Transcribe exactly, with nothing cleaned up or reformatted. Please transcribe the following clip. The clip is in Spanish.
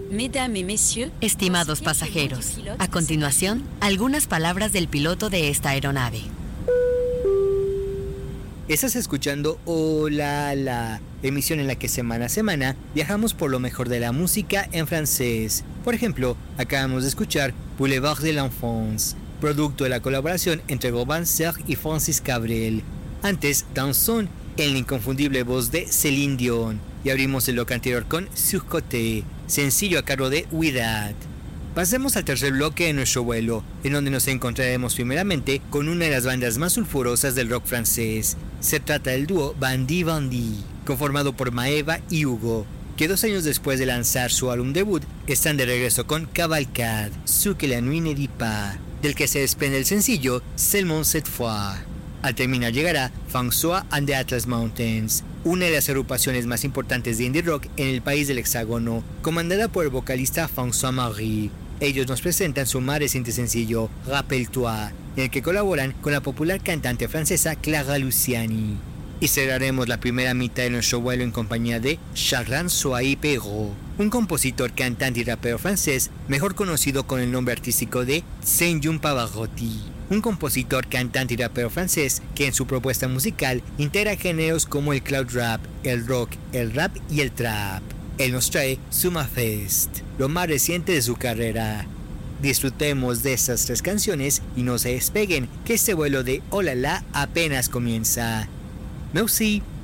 Mesdames et messieurs, Estimados pasajeros, a continuación, algunas palabras del piloto de esta aeronave. Estás escuchando Hola La, emisión en la que semana a semana viajamos por lo mejor de la música en francés. Por ejemplo, acabamos de escuchar Boulevard de l'Enfance, producto de la colaboración entre Robin Serge y Francis Cabrel. Antes, Danson, en la inconfundible voz de Céline Dion. Y abrimos el bloque anterior con Surcoté, sencillo a cargo de Without. Pasemos al tercer bloque de nuestro vuelo, en donde nos encontraremos primeramente con una de las bandas más sulfurosas del rock francés. Se trata del dúo Bandi Bandi, conformado por Maeva y Hugo, que dos años después de lanzar su álbum debut, están de regreso con Cavalcade, Ce que la nuit ne dit pas, del que se desprende el sencillo Seulement cette fois. Al terminar llegará François and the Atlas Mountains, una de las agrupaciones más importantes de indie rock en el país del hexágono, comandada por el vocalista François Marie. Ellos nos presentan su más reciente sencillo, Rappelle-toi, en el que colaboran con la popular cantante francesa Clara Luciani. Y cerraremos la primera mitad de nuestro vuelo en compañía de Charles-François Perrault, un compositor, cantante y rapero francés, mejor conocido con el nombre artístico de Saint-Jean Pavarotti. Un compositor, cantante y rapero francés que en su propuesta musical integra géneros como el cloud rap, el rock, el rap y el trap. Él nos trae Summer Fest, lo más reciente de su carrera. Disfrutemos de estas tres canciones y no se despeguen, que este vuelo de Hola La apenas comienza. Merci.